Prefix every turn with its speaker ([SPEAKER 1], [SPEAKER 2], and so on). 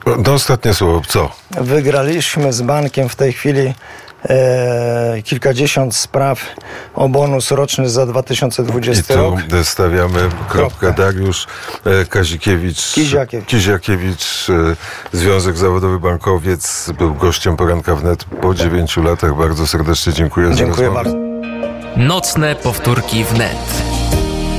[SPEAKER 1] No ostatnie słowo, co?
[SPEAKER 2] Wygraliśmy z bankiem w tej chwili kilkadziesiąt spraw o bonus roczny za 2020 rok.
[SPEAKER 1] I tu stawiamy kropkę. Dariusz Kiziakiewicz, Związek Zawodowy Bankowiec, był gościem Poranka Wnet po 9 latach. Bardzo serdecznie dziękuję za rozmowę.
[SPEAKER 2] Bardzo.
[SPEAKER 3] Nocne powtórki wnet.